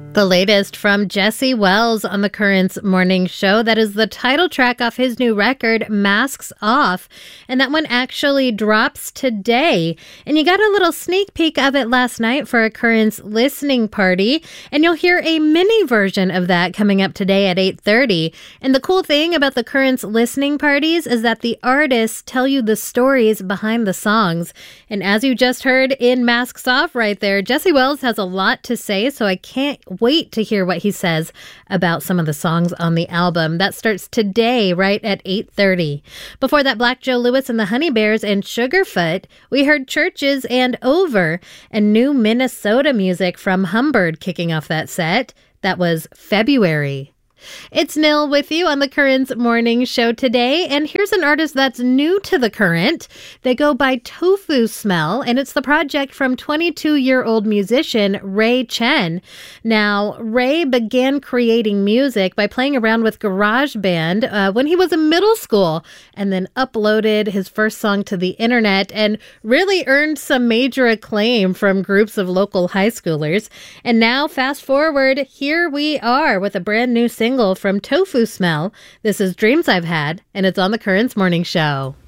The latest from Jesse Wells on the Currents Morning Show. That is the title track off his new record, Masks Off. And that one actually drops today. And you got a little sneak peek of it last night for a Currents listening party. And you'll hear a mini version of that coming up today at 8:30. And the cool thing about the Currents listening parties is that the artists tell you the stories behind the songs. And as you just heard in Masks Off right there, Jesse Wells has a lot to say, so I can't wait to hear what he says about some of the songs on the album. That starts today right at 8:30. Before that, Black Joe Lewis and the Honey Bears and Sugarfoot. We heard Churches and Over, and new Minnesota music from Humbird kicking off that set. That was February. It's Nil with you on the Currents Morning Show today, and here's an artist that's new to the Current. They go by Tofu Smell, and it's the project from 22-year-old musician Ray Chen. Now, Ray began creating music by playing around with GarageBand when he was in middle school, and then uploaded his first song to the internet and really earned some major acclaim from groups of local high schoolers. And now, fast forward, here we are with a brand new single from Tofu Smell. This is Dreams I've Had, and it's on the Currents Morning Show.